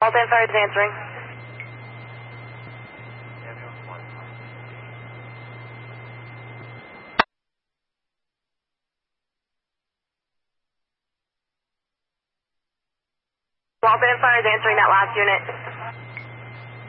Walton Fire is answering. Walton Fire is answering that last unit.